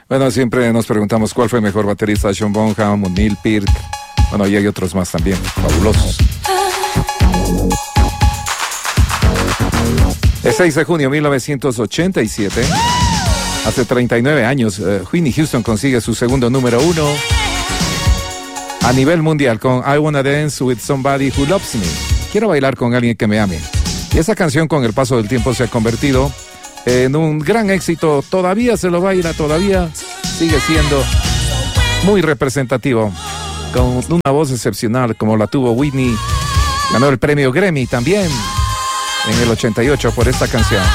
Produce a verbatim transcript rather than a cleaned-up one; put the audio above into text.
Bueno, siempre nos preguntamos cuál fue mejor baterista, John Bonham o Neil Peart. Bueno, y hay otros más también, fabulosos. El seis de junio de mil novecientos ochenta y siete, hace treinta y nueve años, uh, Whitney Houston consigue su segundo número uno a nivel mundial con I Wanna Dance With Somebody Who Loves Me. Quiero bailar con alguien que me ame. Y esa canción con el paso del tiempo se ha convertido en un gran éxito. Todavía se lo baila, todavía sigue siendo muy representativo. Con una voz excepcional como la tuvo Whitney. Ganó el premio Grammy también en el ochenta y ocho por esta canción.